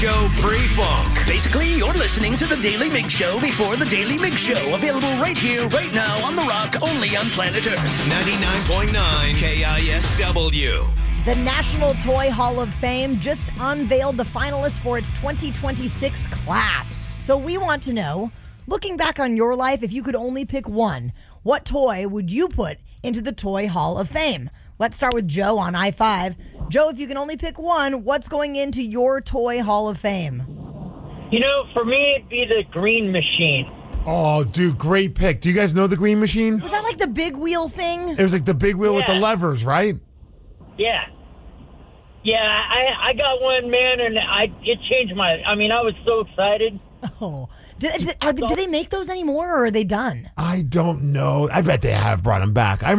Show pre-funk. Basically, you're listening to the Daily Mig Show before the Daily Mig Show. Available right here, right now on The Rock, only on planet Earth. 99.9 KISW. The National Toy Hall of Fame just unveiled the finalists for its 2026 class. So we want to know, looking back on your life, if you could only pick one, what toy would you put into the Toy Hall of Fame? Let's start with Joe on I-5. Joe, if you can only pick one, what's going into your Toy Hall of Fame? You know, for me, it'd be the Green Machine. Oh, dude, great pick. Do you guys know the Green Machine? Was that like the big wheel thing? It was like the big wheel with the levers, right? Yeah. Yeah, I got one, man, and it changed I was so excited. Oh. Do they make those anymore, or are they done? I don't know. I bet they have brought them back.